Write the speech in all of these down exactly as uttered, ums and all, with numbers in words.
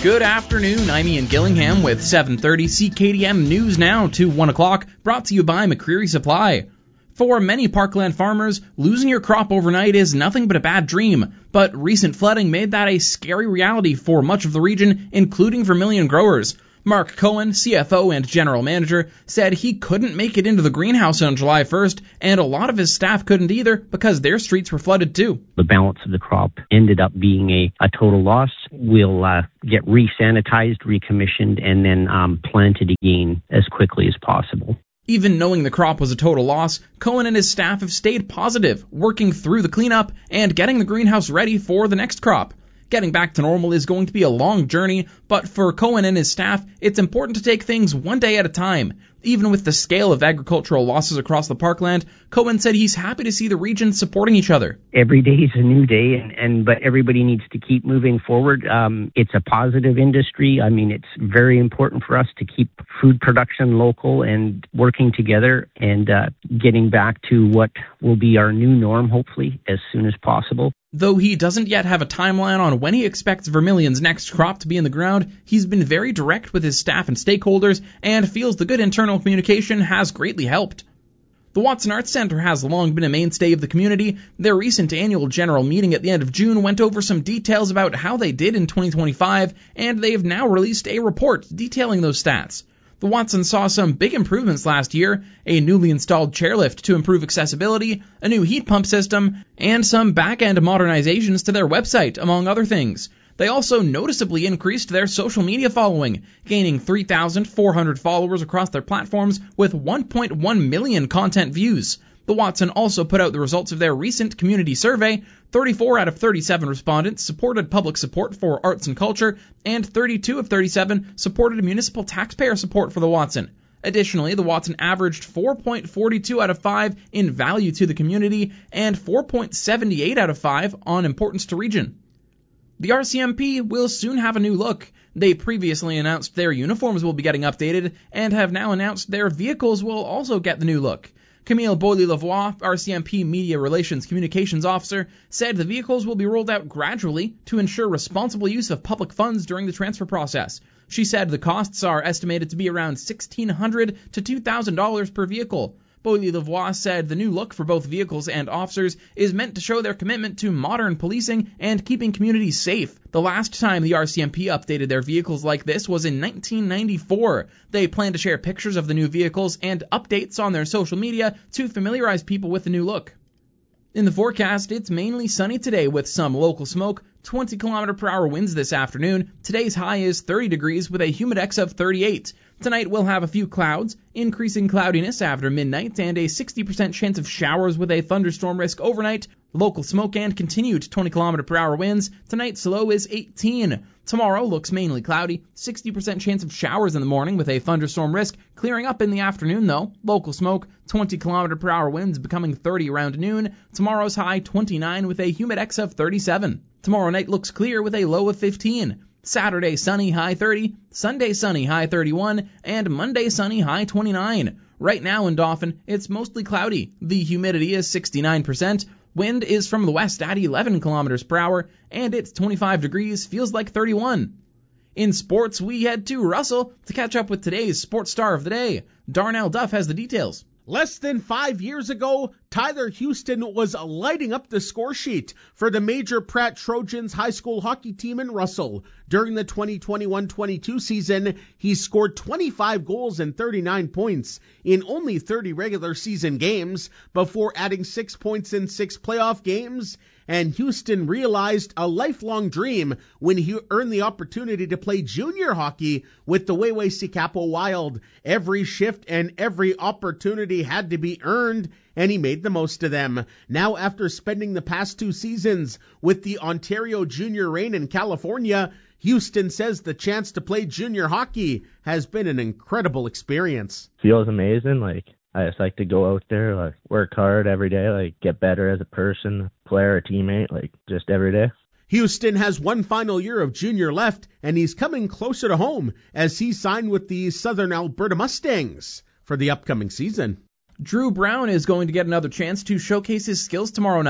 Good afternoon, I'm Ian Gillingham with seven thirty C K D M News Now to one o'clock, brought to you by McCreary Supply. For many parkland farmers, losing your crop overnight is nothing but a bad dream, but recent flooding made that a scary reality for much of the region, including Vermilion growers. Mark Cohen, C F O and General Manager, said he couldn't make it into the greenhouse on July first, and a lot of his staff couldn't either because their streets were flooded too. The balance of the crop ended up being a, a total loss. We'll uh, get re-sanitized, recommissioned, and then um, planted again as quickly as possible. Even knowing the crop was a total loss, Cohen and his staff have stayed positive, working through the cleanup and getting the greenhouse ready for the next crop. Getting back to normal is going to be a long journey, but for Cohen and his staff, it's important to take things one day at a time. Even with the scale of agricultural losses across the parkland, Cohen said he's happy to see the region supporting each other. Every day is a new day, and, and but everybody needs to keep moving forward. Um, it's a positive industry. I mean, it's very important for us to keep food production local and working together and uh, getting back to what will be our new norm, hopefully, as soon as possible. Though he doesn't yet have a timeline on when he expects Vermilion's next crop to be in the ground, he's been very direct with his staff and stakeholders and feels the good internal communication has greatly helped. The Watson Arts Centre has long been a mainstay of the community. Their recent annual general meeting at the end of June went over some details about how they did in twenty twenty-five, and they have now released a report detailing those stats. The Watson saw some big improvements last year, a newly installed chairlift to improve accessibility, a new heat pump system, and some back-end modernizations to their website, among other things. They also noticeably increased their social media following, gaining three thousand four hundred followers across their platforms with one point one million content views. The Watson also put out the results of their recent community survey. thirty-four out of thirty-seven respondents supported public support for arts and culture, and thirty-two of thirty-seven supported municipal taxpayer support for the Watson. Additionally, the Watson averaged four point four two out of five in value to the community and four point seven eight out of five on importance to region. The R C M P will soon have a new look. They previously announced their uniforms will be getting updated and have now announced their vehicles will also get the new look. Camille Boilly-Lavoie, R C M P Media Relations Communications Officer, said the vehicles will be rolled out gradually to ensure responsible use of public funds during the transfer process. She said the costs are estimated to be around sixteen hundred dollars to two thousand dollars per vehicle. Boilly-Lavoie said the new look for both vehicles and officers is meant to show their commitment to modern policing and keeping communities safe. The last time the R C M P updated their vehicles like this was in nineteen ninety-four. They plan to share pictures of the new vehicles and updates on their social media to familiarize people with the new look. In the forecast, it's mainly sunny today with some local smoke, twenty kilometer per hour winds this afternoon. Today's high is thirty degrees with a humidex of thirty-eight. Tonight we'll have a few clouds, increasing cloudiness after midnight, and a sixty percent chance of showers with a thunderstorm risk overnight. Local smoke and continued twenty kilometer per hour winds. Tonight's low is eighteen. Tomorrow looks mainly cloudy, sixty percent chance of showers in the morning with a thunderstorm risk, clearing up in the afternoon though. Local smoke, twenty kilometer per hour winds becoming thirty around noon. Tomorrow's high twenty-nine with a humidex of thirty-seven. Tomorrow night looks clear with a low of fifteen. Saturday sunny, high thirty, Sunday sunny, high thirty-one, and Monday sunny, high twenty-nine. Right now in Dauphin, it's mostly cloudy. The humidity is sixty-nine percent. Wind is from the west at eleven kilometers per hour, and it's twenty-five degrees, feels like thirty-one. In sports, we head to Russell to catch up with today's sports star of the day. Darnell Duff has the details. Less than five years ago, Tyler Houston was lighting up the score sheet for the Major Pratt Trojans high school hockey team in Russell. During the twenty twenty-one twenty-two season, he scored twenty-five goals and thirty-nine points in only thirty regular season games before adding six points in six playoff games. And Houston realized a lifelong dream when he earned the opportunity to play junior hockey with the Weway-Sikapo Wild. Every shift and every opportunity had to be earned, and he made the most of them. Now, after spending the past two seasons with the Ontario Junior Reign in California, Houston says the chance to play junior hockey has been an incredible experience. Feels amazing. Like, I just like to go out there, like, work hard every day, like, get better as a person, player, a teammate, like, just every day. Houston has one final year of junior left, and he's coming closer to home as he signed with the Southern Alberta Mustangs for the upcoming season. Drew Brown is going to get another chance to showcase his skills tomorrow night.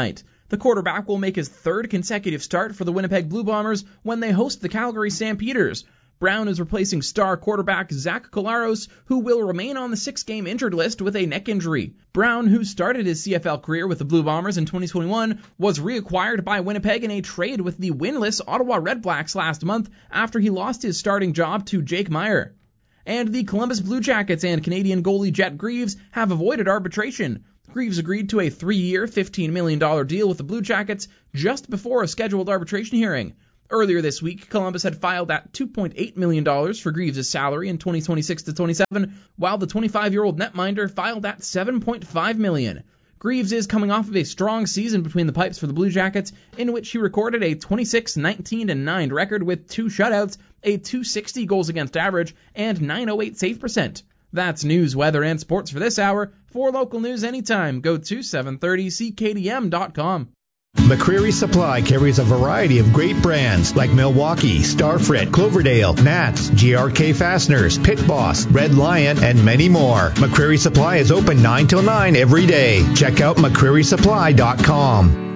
The quarterback will make his third consecutive start for the Winnipeg Blue Bombers when they host the Calgary Stampeders. Brown is replacing star quarterback Zach Collaros, who will remain on the six-game injured list with a neck injury. Brown, who started his C F L career with the Blue Bombers in twenty twenty-one, was reacquired by Winnipeg in a trade with the winless Ottawa Redblacks last month after he lost his starting job to Jake Meyer. And the Columbus Blue Jackets and Canadian goalie Jet Greaves have avoided arbitration. Greaves agreed to a three-year, fifteen million dollars deal with the Blue Jackets just before a scheduled arbitration hearing. Earlier this week, Columbus had filed that two point eight million dollars for Greaves' salary in twenty twenty-six to twenty-seven, while the twenty-five-year-old netminder filed at seven point five million dollars. Greaves is coming off of a strong season between the pipes for the Blue Jackets, in which he recorded a twenty-six, nineteen, and nine record with two shutouts, a two sixty goals against average, and nine oh eight save percent. That's news, weather, and sports for this hour. For local news anytime, go to seven thirty C K D M dot com. McCreary Supply carries a variety of great brands like Milwaukee, Starfrit, Cloverdale, Nats, G R K Fasteners, Pit Boss, Red Lion, and many more. McCreary Supply is open nine till nine every day. Check out McCreary Supply dot com.